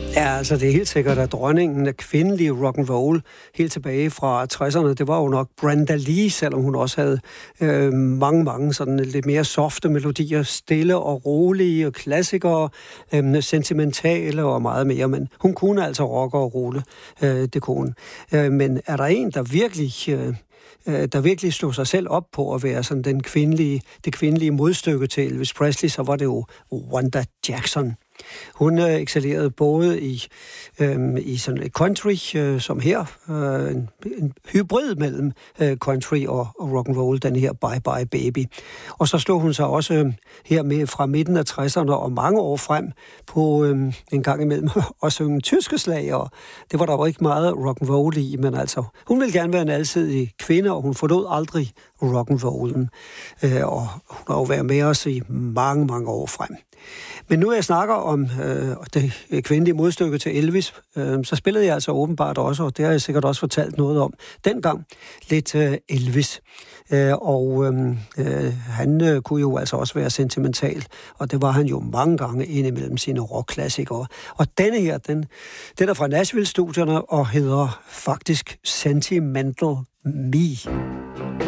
Ja, altså det er helt sikkert, at dronningen af kvindelig rock'n'roll helt tilbage fra 60'erne, det var jo nok Brenda Lee, selvom hun også havde mange sådan lidt mere softe melodier, stille og rolige og klassikere, sentimentale og meget mere, men hun kunne altså rocke og rulle, det kunne. Men er der en, der virkelig slog sig selv op på at være sådan det kvindelige modstykke til Elvis Presley, så var det jo Wanda Jackson. Hun excellerede både i sådan et country, som her, en hybrid mellem country og rock and roll, den her Bye Bye Baby. Og så slog hun sig også her med fra midten af 60'erne og mange år frem på en gang imellem at synge tyske slager. Det var der jo ikke meget rock and roll i, men altså, hun ville gerne være en alsidig kvinde, og hun forlod aldrig rock and rollen. Og hun har jo været med os i mange år frem. Men nu jeg snakker om det kvindelige modstykke til Elvis, så spillede jeg altså åbenbart også, og det har jeg sikkert også fortalt noget om, dengang lidt Elvis. Han kunne jo altså også være sentimental, og det var han jo mange gange indimellem sine rockklassikere. Og denne her, den er fra Nashville-studierne og hedder faktisk Sentimental Me.